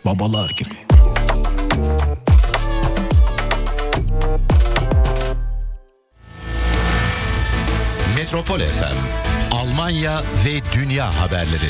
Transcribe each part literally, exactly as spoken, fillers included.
babalar gibi. Metropol F M, Almanya ve dünya haberleri.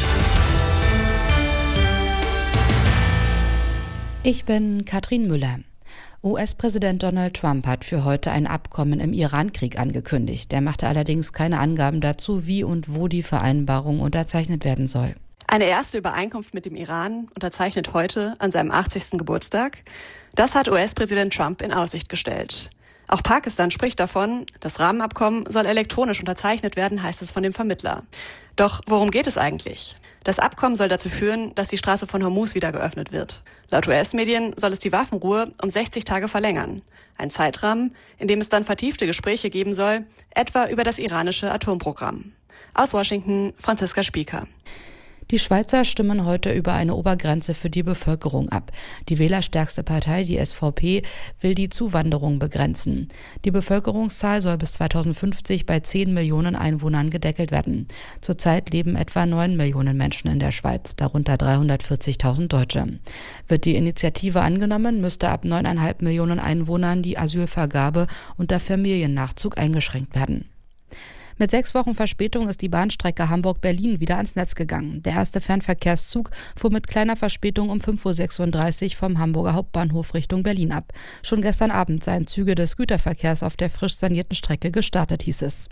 Ich bin Katrin Müller. U S-Präsident Donald Trump hat für heute ein Abkommen im Iran-Krieg angekündigt. Er machte allerdings keine Angaben dazu, wie und wo die Vereinbarung unterzeichnet werden soll. Eine erste Übereinkunft mit dem Iran unterzeichnet heute an seinem achtzigsten Geburtstag. Das hat U S-Präsident Trump in Aussicht gestellt. Auch Pakistan spricht davon, das Rahmenabkommen soll elektronisch unterzeichnet werden, heißt es von dem Vermittler. Doch worum geht es eigentlich? Das Abkommen soll dazu führen, dass die Straße von Hormuz wieder geöffnet wird. Laut U S-Medien soll es die Waffenruhe um sechzig Tage verlängern. Ein Zeitrahmen, in dem es dann vertiefte Gespräche geben soll, etwa über das iranische Atomprogramm. Aus Washington, Franziska Spieker. Die Schweizer stimmen heute über eine Obergrenze für die Bevölkerung ab. Die wählerstärkste Partei, die S V P, will die Zuwanderung begrenzen. Die Bevölkerungszahl soll bis zweitausendfünfzig bei zehn Millionen Einwohnern gedeckelt werden. Zurzeit leben etwa neun Millionen Menschen in der Schweiz, darunter dreihundertvierzigtausend Deutsche. Wird die Initiative angenommen, müsste ab neun Komma fünf Millionen Einwohnern die Asylvergabe unter Familiennachzug eingeschränkt werden. Mit sechs Wochen Verspätung ist die Bahnstrecke Hamburg-Berlin wieder ans Netz gegangen. Der erste Fernverkehrszug fuhr mit kleiner Verspätung um fünf Uhr sechsunddreißig vom Hamburger Hauptbahnhof Richtung Berlin ab. Schon gestern Abend seien Züge des Güterverkehrs auf der frisch sanierten Strecke gestartet, hieß es.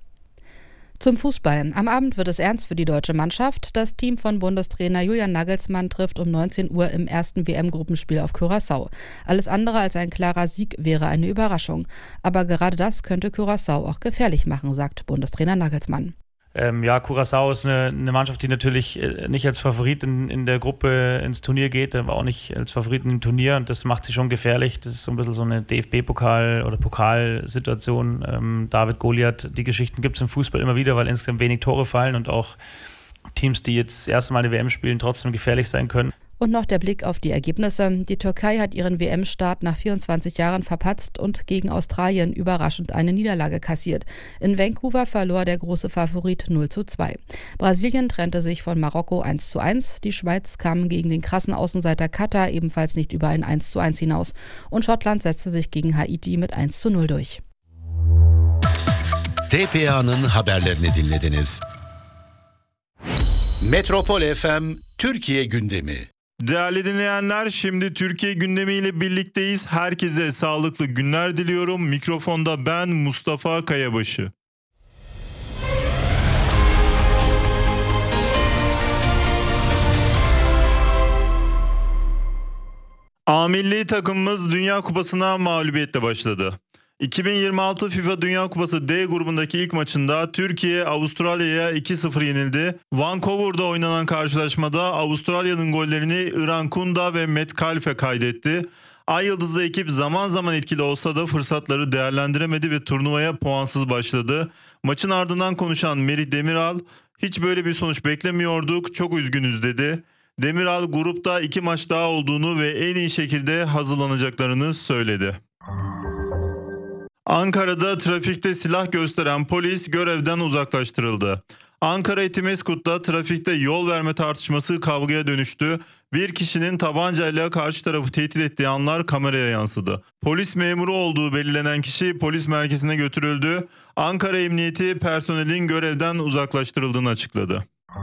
Zum Fußball. Am Abend wird es ernst für die deutsche Mannschaft. Das Team von Bundestrainer Julian Nagelsmann trifft um neunzehn Uhr im ersten W M-Gruppenspiel auf Curaçao. Alles andere als ein klarer Sieg wäre eine Überraschung. Aber gerade das könnte Curaçao auch gefährlich machen, sagt Bundestrainer Nagelsmann. Ähm, ja, Curaçao ist eine, eine Mannschaft, die natürlich nicht als Favorit in, in der Gruppe ins Turnier geht, aber auch nicht als Favoriten im Turnier, und das macht sie schon gefährlich. Das ist so ein bisschen so eine D F B-Pokal- oder Pokalsituation. Ähm, David Goliath, die Geschichten gibt es im Fußball immer wieder, weil insgesamt wenig Tore fallen und auch Teams, die jetzt das erste Mal eine W M spielen, trotzdem gefährlich sein können. Und noch der Blick auf die Ergebnisse. Die Türkei hat ihren W M-Start nach vierundzwanzig Jahren verpatzt und gegen Australien überraschend eine Niederlage kassiert. In Vancouver verlor der große Favorit null zu zwei. Brasilien trennte sich von Marokko eins zu eins. Die Schweiz kam gegen den krassen Außenseiter Katar ebenfalls nicht über ein eins zu eins hinaus. Und Schottland setzte sich gegen Haiti mit eins zu null durch. T P A'nın haberlerini dinlediniz. Metropol F M Türkiye gündemi. Değerli dinleyenler, şimdi Türkiye gündemiyle birlikteyiz. Herkese sağlıklı günler diliyorum. Mikrofonda ben Mustafa Kayabaşı. A milli takımımız Dünya Kupası'na mağlubiyetle başladı. iki bin yirmi altı FIFA Dünya Kupası D grubundaki ilk maçında Türkiye Avustralya'ya iki sıfır yenildi. Vancouver'da oynanan karşılaşmada Avustralya'nın gollerini Iran Kunda ve Metcalfe kaydetti. Ay Yıldızlı ekip zaman zaman etkili olsa da fırsatları değerlendiremedi ve turnuvaya puansız başladı. Maçın ardından konuşan Merih Demiral, "Hiç böyle bir sonuç beklemiyorduk, çok üzgünüz" dedi. Demiral grupta iki maç daha olduğunu ve en iyi şekilde hazırlanacaklarını söyledi. Ankara'da trafikte silah gösteren polis görevden uzaklaştırıldı. Ankara Etimeskut'ta trafikte yol verme tartışması kavgaya dönüştü. Bir kişinin tabancayla karşı tarafı tehdit ettiği anlar kameraya yansıdı. Polis memuru olduğu belirlenen kişi polis merkezine götürüldü. Ankara Emniyeti personelin görevden uzaklaştırıldığını açıkladı.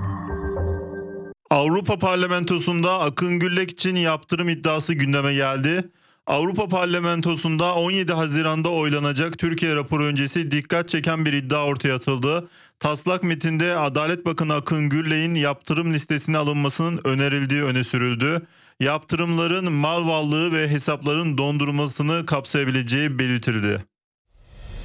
Avrupa Parlamentosu'nda Akın Güllek için yaptırım iddiası gündeme geldi. Avrupa Parlamentosu'nda on yedi Haziran'da oylanacak Türkiye raporu öncesi dikkat çeken bir iddia ortaya atıldı. Taslak metinde Adalet Bakanı Akın Güllek'in yaptırım listesine alınmasının önerildiği öne sürüldü. Yaptırımların mal varlığı ve hesapların dondurulmasını kapsayabileceği belirtildi.